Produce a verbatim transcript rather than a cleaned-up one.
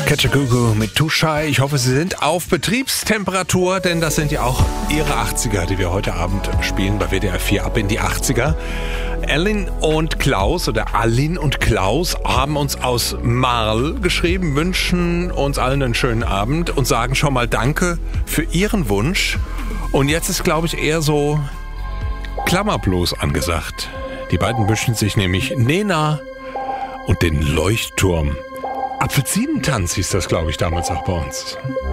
Kajagoogoo mit Too Shy. Ich hoffe, Sie sind auf Betriebstemperatur, denn das sind ja auch Ihre achtziger, die wir heute Abend spielen bei W D R vier ab in die achtziger. Aline und Klaus oder Aline und Klaus haben uns aus Marl geschrieben, wünschen uns allen einen schönen Abend und sagen schon mal Danke für Ihren Wunsch. Und jetzt ist, glaube ich, eher so Klammerblues angesagt. Die beiden wünschen sich nämlich Nena und den Leuchtturm. Apfelsinentanz hieß das, glaube ich, damals auch bei uns.